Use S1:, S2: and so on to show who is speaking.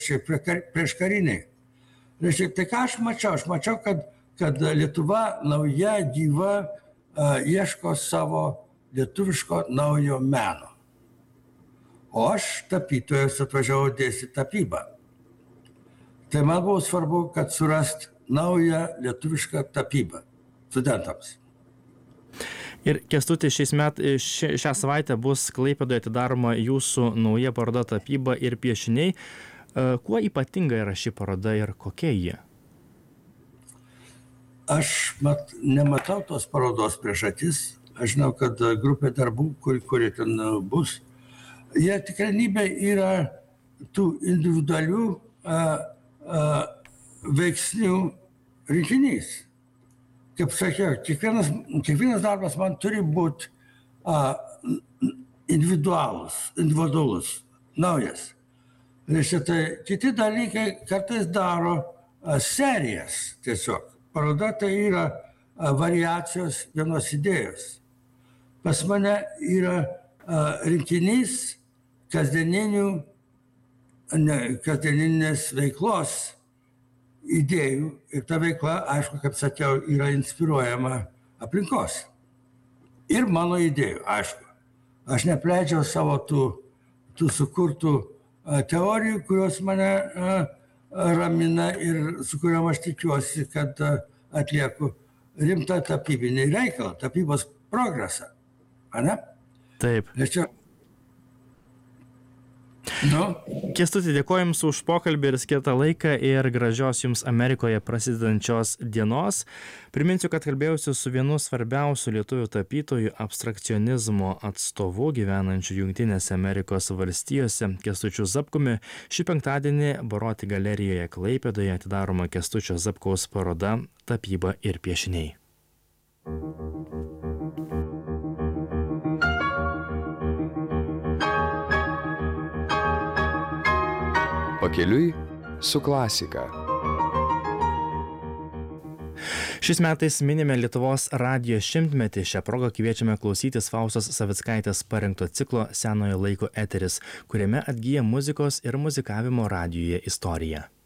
S1: prieškariniai. Reiškia, tai ką aš mačiau? Aš mačiau, kad Lietuva nauja, gyva, ieško savo lietuviško naujo meno. O aš tapytojas atvažiavau dėstyti tapybą. Tai man buvo svarbu, kad surast naują lietuvišką tapybą studentams.
S2: Ir Kęstuti, šią savaitę bus Klaipėdoje atidaroma jūsų nauja paroda tapyba ir piešiniai. Kuo ypatinga yra ši paroda ir kokia jie?
S1: Aš nematau tos parodos prieš akis. Aš žinau, kad grupė darbų, kurie ten bus, jie tikrenybė yra tų individualių veiksnių rinkinys. Kaip sakiau, kiekvienas darbas man turi būti individualus, naujas. Reiškia, tai kiti dalykai kartais daro serijas tiesiog. Paroda tai yra variacijos vienos idėjos. Pas mane yra rinkinys kasdieninės veiklos idėjų ir ta veikla, aišku, kaip sakiau, yra inspiruojama aplinkos. Ir mano idėjų, aišku. Aš nepleidžiau savo tų sukurtų teorijų, kurios mane ramina ir su kuriuom aš tikiuosi, kad atlieku rimtą tapybinį reikalą, tapybos progresą. Ane?
S2: Taip. Kęstuti, dėkoju Jums už pokalbį ir skirtą laiką ir gražios Jums Amerikoje prasidedančios dienos. Priminsiu, kad kalbėjausi su vienu svarbiausių lietuvių tapytojų abstrakcionizmo atstovu gyvenančiu Jungtinėse Amerikos valstijose Kęstučiu Zapkumi. Šį penktadienį Baroti galerijoje Klaipėdoje atidaroma Kęstučio Zapkaus paroda Tapyba ir piešiniai.
S3: Pakeliui su klasika.
S2: Šiais metais minime Lietuvos radijo 100-metį. Šią progą kviečiame klausytis Faustos Savickaitės parengto ciklo Senojo laiko eteris, kuriame atgyja muzikos ir muzikavimo radijuje istorija.